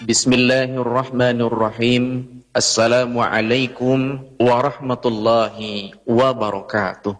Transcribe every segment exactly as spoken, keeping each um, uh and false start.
Bismillahirrahmanirrahim. Assalamualaikum warahmatullahi wabarakatuh.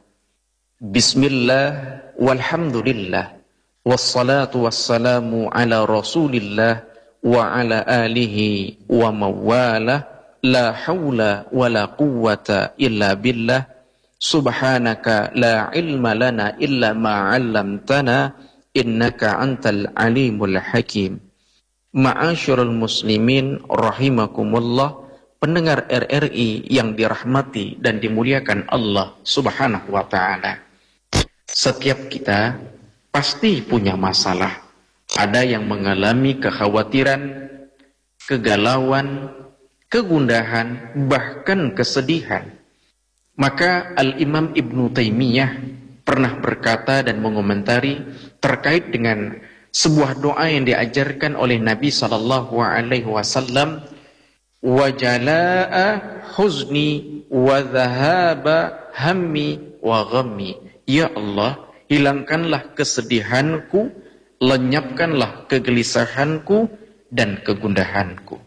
Bismillah walhamdulillah wassalatu wassalamu ala rasulillah wa ala alihi wa mawalah. La hawla wa la quwwata illa billah. Subhanaka la ilma lana illa ma 'allamtana innaka antal alimul hakim. Ma'asyiral muslimin rahimakumullah, pendengar R R I yang dirahmati dan dimuliakan Allah Subhanahu wa taala. Setiap kita pasti punya masalah. Ada yang mengalami kekhawatiran, kegalauan, kegundahan, bahkan kesedihan. Maka Al-Imam Ibnu Taimiyah pernah berkata dan mengomentari terkait dengan sebuah doa yang diajarkan oleh Nabi sallallahu alaihi wasallam, wa jalaa huzni wa dhahaba hammi wa ghammi. Ya Allah, hilangkanlah kesedihanku, lenyapkanlah kegelisahanku dan kegundahanku.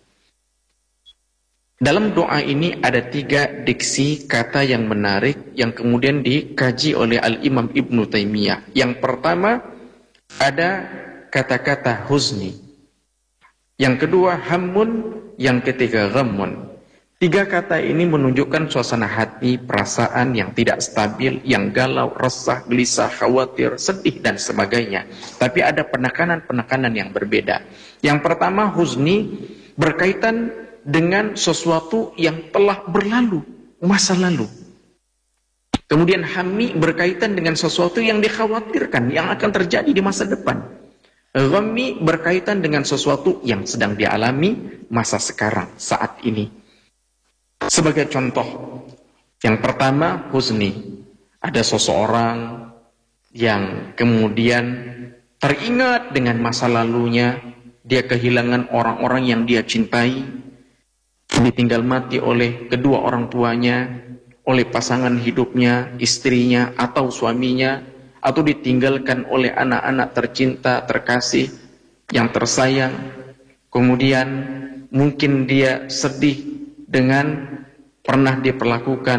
Dalam doa ini ada tiga diksi kata yang menarik yang kemudian dikaji oleh Al-Imam Ibnu Taimiyah. Yang pertama ada kata-kata huzni, yang kedua hammun, yang ketiga ghammun. Tiga kata ini menunjukkan suasana hati, perasaan yang tidak stabil, yang galau, resah, gelisah, khawatir, sedih dan sebagainya. Tapi ada penekanan-penekanan yang berbeda. Yang pertama huzni berkaitan dengan sesuatu yang telah berlalu, masa lalu. Kemudian hammi berkaitan dengan sesuatu yang dikhawatirkan, yang akan terjadi di masa depan. Ghammi berkaitan dengan sesuatu yang sedang dialami masa sekarang, saat ini. Sebagai contoh, yang pertama huzni. Ada seseorang yang kemudian teringat dengan masa lalunya, dia kehilangan orang-orang yang dia cintai, ditinggal mati oleh kedua orang tuanya, oleh pasangan hidupnya, istrinya atau suaminya, atau ditinggalkan oleh anak-anak tercinta, terkasih, yang tersayang. Kemudian mungkin dia sedih dengan pernah diperlakukan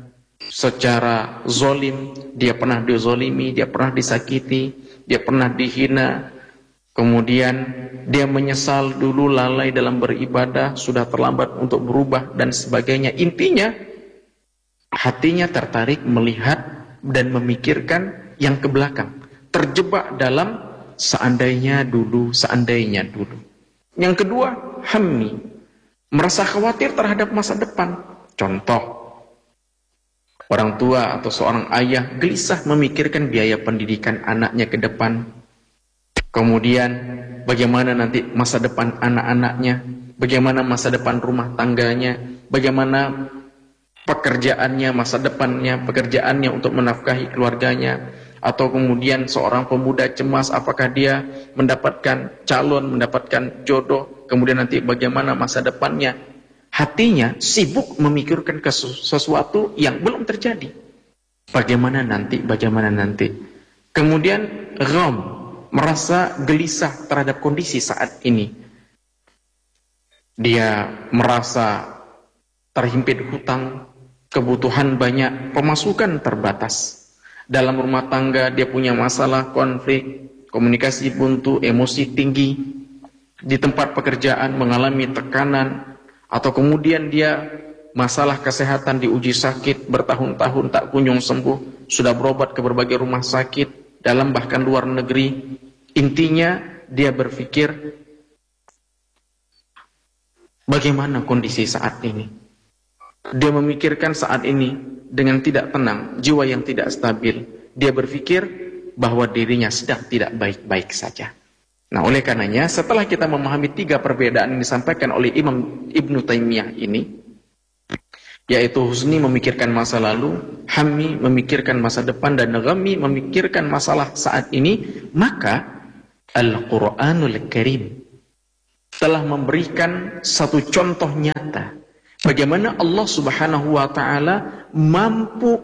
secara zolim, dia pernah dizolimi, dia pernah disakiti, dia pernah dihina. Kemudian dia menyesal dulu lalai dalam beribadah, sudah terlambat untuk berubah dan sebagainya. Intinya hatinya tertarik melihat dan memikirkan yang ke belakang, terjebak dalam seandainya dulu, seandainya dulu. Yang kedua, hammi, merasa khawatir terhadap masa depan. Contoh, orang tua atau seorang ayah gelisah memikirkan biaya pendidikan anaknya ke depan. Kemudian bagaimana nanti masa depan anak-anaknya, bagaimana masa depan rumah tangganya, bagaimana pekerjaannya, masa depannya, pekerjaannya untuk menafkahi keluarganya. Atau kemudian seorang pemuda cemas apakah dia mendapatkan calon, mendapatkan jodoh, kemudian nanti bagaimana masa depannya. Hatinya sibuk memikirkan sesuatu yang belum terjadi. Bagaimana nanti, bagaimana nanti. Kemudian gham, merasa gelisah terhadap kondisi saat ini. Dia merasa terhimpit hutang, kebutuhan banyak, pemasukan terbatas. Dalam rumah tangga dia punya masalah, konflik, komunikasi buntu, emosi tinggi. Di tempat pekerjaan mengalami tekanan, atau kemudian dia masalah kesehatan, diuji sakit bertahun-tahun tak kunjung sembuh, sudah berobat ke berbagai rumah sakit dalam bahkan luar negeri. Intinya dia berpikir bagaimana kondisi saat ini. Dia memikirkan saat ini dengan tidak tenang, jiwa yang tidak stabil. Dia berpikir bahwa dirinya sedang tidak baik-baik saja. Nah, oleh karenanya setelah kita memahami tiga perbedaan yang disampaikan oleh Imam Ibnu Taimiyah ini, yaitu huzni memikirkan masa lalu, hammi memikirkan masa depan, dan ghammi memikirkan masalah saat ini, maka Al-Quranul Karim telah memberikan satu contoh nyata bagaimana Allah Subhanahu wa ta'ala mampu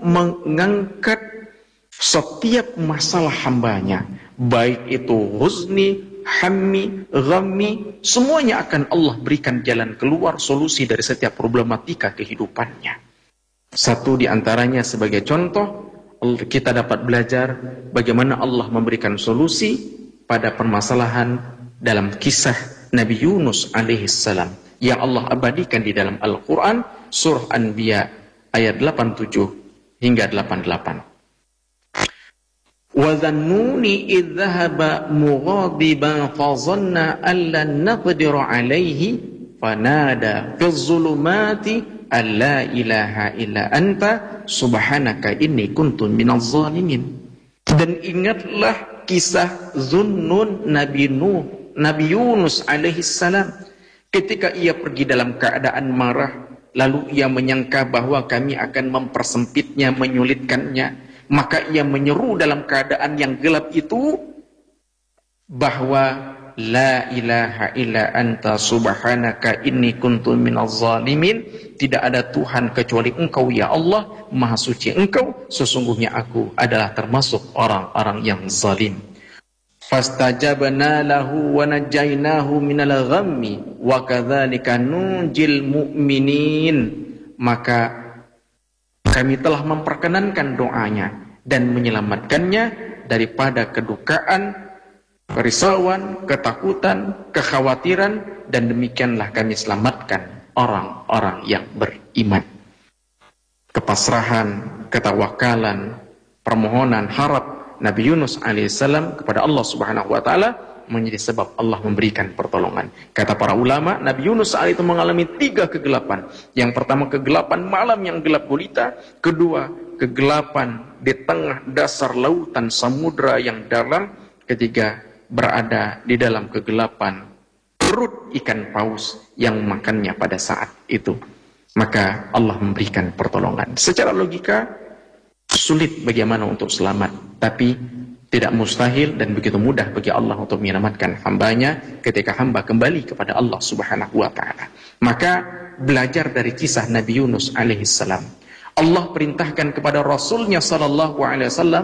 mengangkat setiap masalah hambanya, baik itu huzni, hammi, ghammi, semuanya akan Allah berikan jalan keluar, solusi dari setiap problematika kehidupannya. Satu di antaranya sebagai contoh, kita dapat belajar bagaimana Allah memberikan solusi pada permasalahan dalam kisah Nabi Yunus alaihissalam yang Allah abadikan di dalam Al-Quran, surah Anbiya ayat delapan puluh tujuh hingga delapan puluh delapan. وَذَنُّونِ إِذْ ذَهَبَ مُغَاضِبًا فَظَنَّ أَنْ لَنْ نَقْدِرَ عَلَيْهِ فَنَادَى فِي الظُّلُمَاتِ أَنْ لَا إِلَهَ إِلَّا أَنْتَ سُبْحَانَكَ إِنِّي كُنْتُ مِنَ الظَّالِمِينَ. Dan ingatlah kisah Zunnun Nabi Nuh, Nabi Yunus alaihissalam, ketika ia pergi dalam keadaan marah, lalu ia menyangka bahwa kami akan mempersempitnya, menyulitkannya. Maka ia menyeru dalam keadaan yang gelap itu bahwa la ilaha illa anta subhanaka inni kuntu minaz zalimin. Tidak ada Tuhan kecuali Engkau ya Allah, Maha suci Engkau, sesungguhnya aku adalah termasuk orang-orang yang zalim. Fastajabna lahu wa najainahu minal ghammi wa kadzalika nunjil mu'minin. Maka kami telah memperkenankan doanya dan menyelamatkannya daripada kedukaan, kerisauan, ketakutan, kekhawatiran, dan demikianlah kami selamatkan orang-orang yang beriman. Kepasrahan, ketawakalan, permohonan, harap Nabi Yunus alaihissalam kepada Allah subhanahu wa ta'ala menjadi sebab Allah memberikan pertolongan. Kata para ulama, Nabi Yunus saat itu mengalami tiga kegelapan. Yang pertama, kegelapan malam yang gelap gulita. Kedua, kegelapan di tengah dasar lautan samudra yang dalam. Ketiga, berada di dalam kegelapan perut ikan paus yang makannya pada saat itu. Maka Allah memberikan pertolongan. Secara logika, sulit bagaimana untuk selamat. Tapi tidak mustahil dan begitu mudah bagi Allah untuk menyelamatkan hambanya ketika hamba kembali kepada Allah subhanahu wa ta'ala. Maka belajar dari kisah Nabi Yunus alaihissalam. Allah perintahkan kepada Rasulnya sallallahu alaihi wasallam,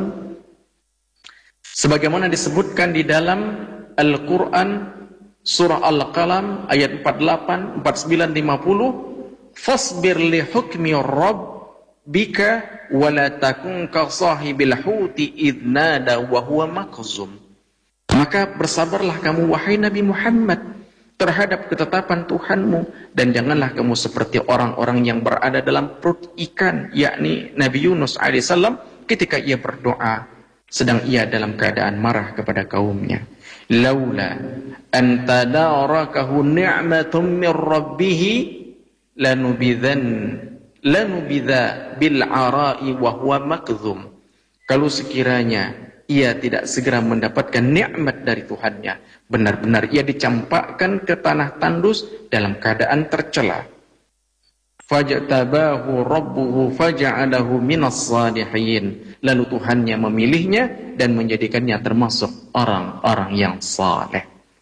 sebagaimana disebutkan di dalam Al-Quran surah Al-Qalam ayat empat puluh delapan, empat puluh sembilan, lima puluh, fasbir li hukmi rabb bika wala takun ka sahibil huti idh nada wa huwa makzum. Maka bersabarlah kamu wahai Nabi Muhammad terhadap ketetapan Tuhanmu, dan janganlah kamu seperti orang-orang yang berada dalam perut ikan, yakni Nabi Yunus alaihissalam ketika ia berdoa sedang ia dalam keadaan marah kepada kaumnya. Laula an tadarakahu ni'matun min rabbih lanubidzan lanubidza bil ara'i wa huwa makzum. Kalau sekiranya ia tidak segera mendapatkan nikmat dari Tuhannya, benar-benar ia dicampakkan ke tanah tandus dalam keadaan tercela. Fajtabahu rabbuhu faja'alahu minas salihin. Lalu Tuhannya memilihnya dan menjadikannya termasuk orang-orang yang saleh.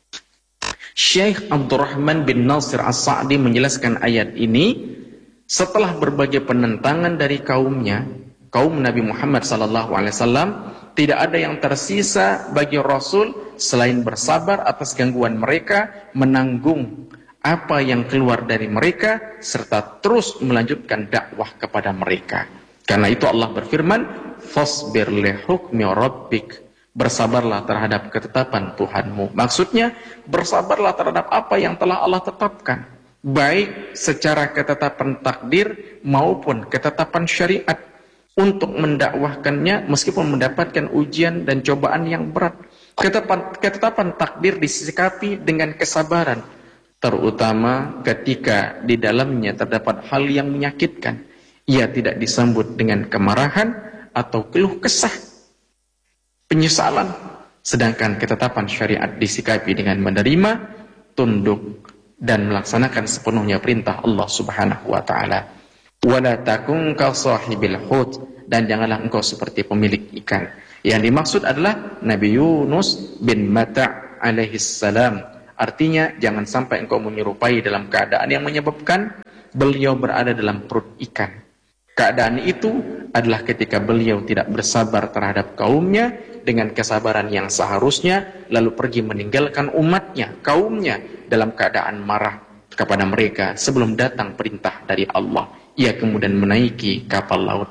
Syekh Abdurrahman bin Nasir As-Sa'di menjelaskan ayat ini setelah berbagai penentangan dari kaumnya, kaum Nabi Muhammad sallallahu alaihi wasallam, tidak ada yang tersisa bagi Rasul selain bersabar atas gangguan mereka, menanggung apa yang keluar dari mereka, serta terus melanjutkan dakwah kepada mereka. Karena itu Allah berfirman, fasbir li hukmi rabbik, bersabarlah terhadap ketetapan Tuhanmu. Maksudnya, bersabarlah terhadap apa yang telah Allah tetapkan, baik secara ketetapan takdir maupun ketetapan syariat, untuk mendakwahkannya meskipun mendapatkan ujian dan cobaan yang berat. Ketetapan, ketetapan takdir disikapi dengan kesabaran, terutama ketika di dalamnya terdapat hal yang menyakitkan. Ia tidak disambut dengan kemarahan atau keluh kesah, penyesalan. Sedangkan ketetapan syariat disikapi dengan menerima, tunduk, dan melaksanakan sepenuhnya perintah Allah subhanahu wa ta'ala. Wala takun ka sahibil hut, dan janganlah engkau seperti pemilik ikan. Yang dimaksud adalah Nabi Yunus bin Mata' alaihissalam. Artinya, jangan sampai engkau menyerupai dalam keadaan yang menyebabkan beliau berada dalam perut ikan. Keadaan itu adalah ketika beliau tidak bersabar terhadap kaumnya, dengan kesabaran yang seharusnya, lalu pergi meninggalkan umatnya, kaumnya, dalam keadaan marah kepada mereka sebelum datang perintah dari Allah. Ia kemudian menaiki kapal laut.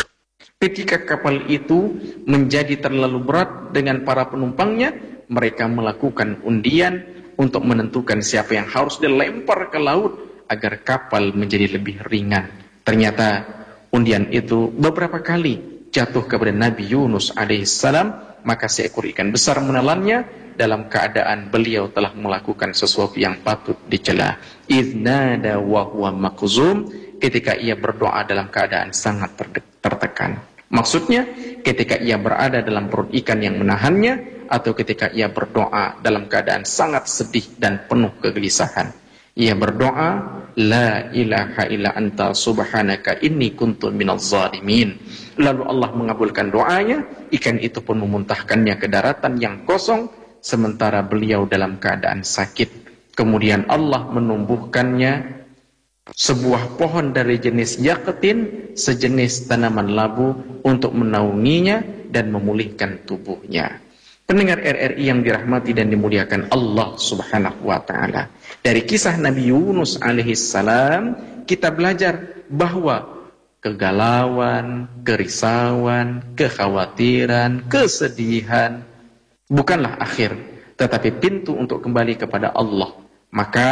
Ketika kapal itu menjadi terlalu berat dengan para penumpangnya, mereka melakukan undian untuk menentukan siapa yang harus dilempar ke laut agar kapal menjadi lebih ringan. Ternyata undian itu beberapa kali jatuh kepada Nabi Yunus alaihissalam, maka seekor ikan besar menelannya dalam keadaan beliau telah melakukan sesuatu yang patut dicela. Idznada wa huwa makzum, ketika ia berdoa dalam keadaan sangat tertekan. Maksudnya ketika ia berada dalam perut ikan yang menahannya, atau ketika ia berdoa dalam keadaan sangat sedih dan penuh kegelisahan. Ia berdoa, la ilaha illa anta subhanaka inni kuntu minaz zalimin. Lalu Allah mengabulkan doanya, ikan itu pun memuntahkannya ke daratan yang kosong, sementara beliau dalam keadaan sakit. Kemudian Allah menumbuhkannya sebuah pohon dari jenis yaketin, sejenis tanaman labu, untuk menaunginya dan memulihkan tubuhnya. Pendengar R R I yang dirahmati dan dimuliakan Allah subhanahu wa ta'ala, dari kisah Nabi Yunus alaihissalam kita belajar bahwa kegalauan, kerisauan, kekhawatiran, kesedihan bukanlah akhir, tetapi pintu untuk kembali kepada Allah. Maka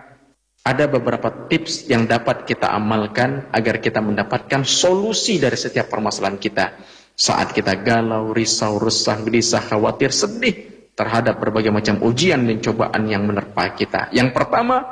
ada beberapa tips yang dapat kita amalkan agar kita mendapatkan solusi dari setiap permasalahan kita. Saat kita galau, risau, resah, gelisah, khawatir, sedih terhadap berbagai macam ujian dan cobaan yang menerpa kita. Yang pertama,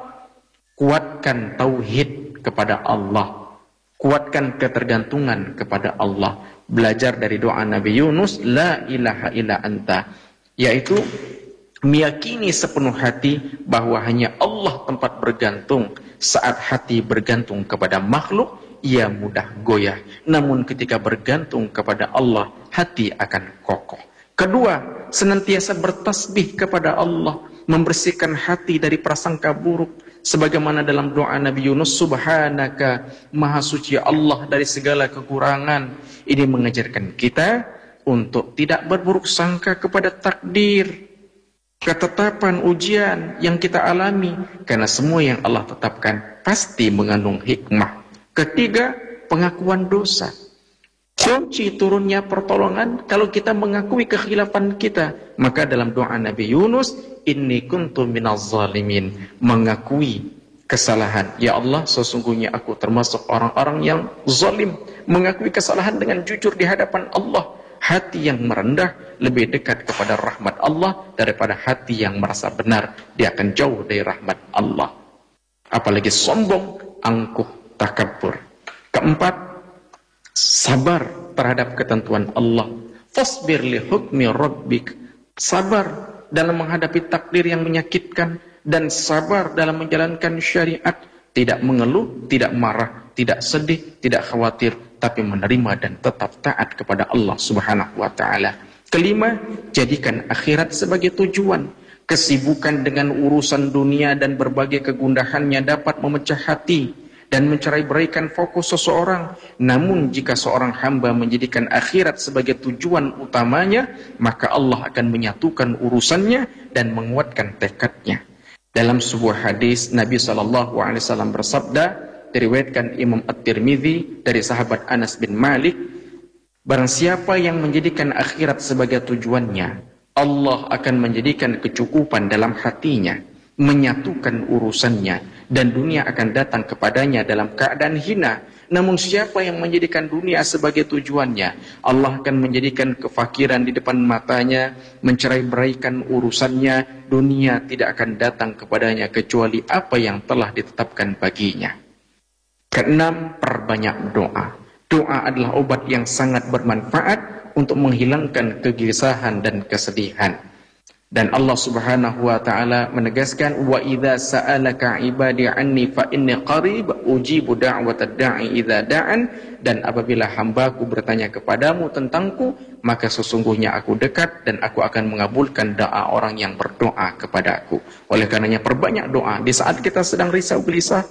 kuatkan tauhid kepada Allah. Kuatkan ketergantungan kepada Allah. Belajar dari doa Nabi Yunus, la ilaha illa anta, yaitu meyakini sepenuh hati bahwa hanya Allah tempat bergantung. Saat hati bergantung kepada makhluk, ia mudah goyah. Namun ketika bergantung kepada Allah, hati akan kokoh. Kedua, senantiasa bertasbih kepada Allah, membersihkan hati dari prasangka buruk. Sebagaimana dalam doa Nabi Yunus, subhanaka, maha suci Allah dari segala kekurangan. Ini mengajarkan kita untuk tidak berburuk sangka kepada takdir, ketetapan ujian yang kita alami, karena semua yang Allah tetapkan pasti mengandung hikmah. Ketiga, pengakuan dosa. Kunci turunnya pertolongan kalau kita mengakui kekhilafan kita. Maka dalam doa Nabi Yunus, inni kuntu minaz zalimin, mengakui kesalahan. Ya Allah, sesungguhnya aku termasuk orang-orang yang zalim. Mengakui kesalahan dengan jujur di hadapan Allah. Hati yang merendah lebih dekat kepada rahmat Allah daripada hati yang merasa benar. Dia akan jauh dari rahmat Allah. Apalagi sombong, angkuh, takabur. Keempat, sabar terhadap ketentuan Allah. Fasbir li hukmi rabbik, sabar dalam menghadapi takdir yang menyakitkan, dan sabar dalam menjalankan syariat. Tidak mengeluh, tidak marah, tidak sedih, tidak khawatir, tapi menerima dan tetap taat kepada Allah subhanahu wa ta'ala. Kelima, jadikan akhirat sebagai tujuan. Kesibukan dengan urusan dunia dan berbagai kegundahannya dapat memecah hati dan mencerai-beraikan fokus seseorang. Namun jika seorang hamba menjadikan akhirat sebagai tujuan utamanya, maka Allah akan menyatukan urusannya dan menguatkan tekadnya. Dalam sebuah hadis, Nabi shallallahu alaihi wasallam bersabda, diriwayatkan Imam At-Tirmidzi dari sahabat Anas bin Malik, barang siapa yang menjadikan akhirat sebagai tujuannya, Allah akan menjadikan kecukupan dalam hatinya, menyatukan urusannya, dan dunia akan datang kepadanya dalam keadaan hina. Namun siapa yang menjadikan dunia sebagai tujuannya, Allah akan menjadikan kefakiran di depan matanya, mencerai-beraikan urusannya, dunia tidak akan datang kepadanya kecuali apa yang telah ditetapkan baginya. Keenam, perbanyak doa. Doa adalah obat yang sangat bermanfaat untuk menghilangkan kegelisahan dan kesedihan. Dan Allah subhanahu wa ta'ala menegaskan, wa idza sa'alaka ibadi anni fa inni qarib ujibu da'watad da'i idza da'an, dan apabila hambaku bertanya kepadamu tentangku, maka sesungguhnya aku dekat dan aku akan mengabulkan doa orang yang berdoa kepadaku. Oleh karenanya perbanyak doa di saat kita sedang risau gelisah,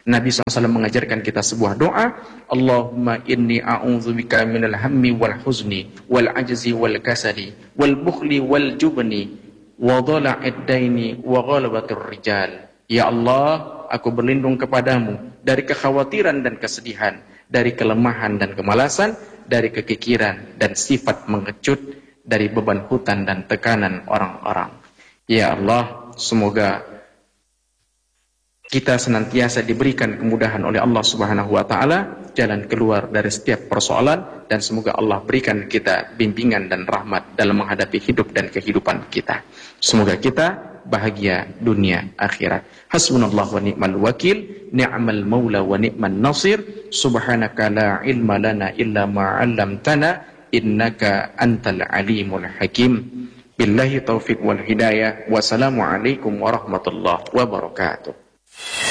Nabi shallallahu alaihi wasallam mengajarkan kita sebuah doa, Allahumma inni a'udzubika minal hammi wal huzni wal ajzi wal kasali wal bukhli wal jubni wa dhala'id daini wa ghalabatir rijal. Ya Allah, aku berlindung kepadamu dari kekhawatiran dan kesedihan, dari kelemahan dan kemalasan, dari kekikiran dan sifat mengecut, dari beban hutang dan tekanan orang-orang. Ya Allah, semoga kita senantiasa diberikan kemudahan oleh Allah Subhanahu wa taala jalan keluar dari setiap persoalan, dan semoga Allah berikan kita bimbingan dan rahmat dalam menghadapi hidup dan kehidupan kita. Semoga kita bahagia dunia akhirat. Hasbunallahu wa ni'mal wakil, ni'mal maula wa ni'man nasir. Subhanaka la ilma lana illa ma 'allamtana innaka antal alimul hakim. Billahi taufiq wal hidayah. Wassalamualaikum warahmatullahi wabarakatuh.